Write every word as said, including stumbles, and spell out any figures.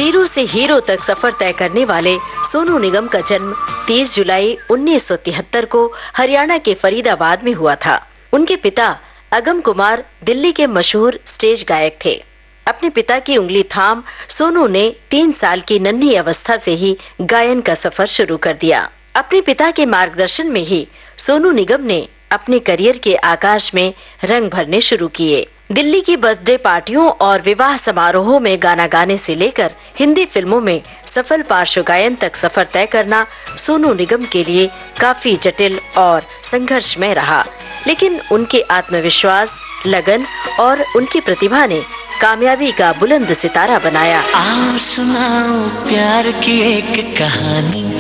Zero से hero तक सफर तय करने वाले सोनू निगम का जन्म तीस जुलाई उन्नीस सौ तिहत्तर को हरियाणा के फरीदाबाद में हुआ था। उनके पिता अगम कुमार दिल्ली के मशहूर स्टेज गायक थे। अपने पिता की उंगली थाम सोनू ने तीन साल की नन्ही अवस्था से ही गायन का सफर शुरू कर दिया। अपने पिता के मार्गदर्शन में ही सोनू निगम ने अपने करियर के आकाश में रंग भरने शुरू किए। दिल्ली की बर्थडे पार्टियों और विवाह समारोहों में गाना गाने से लेकर हिंदी फिल्मों में सफल पार्श्व गायन तक सफर तय करना सोनू निगम के लिए काफी जटिल और संघर्षमय रहा, लेकिन उनके आत्मविश्वास, लगन और उनकी प्रतिभा ने कामयाबी का बुलंद सितारा बनाया। आओ सुनाओ प्यार की एक कहानी,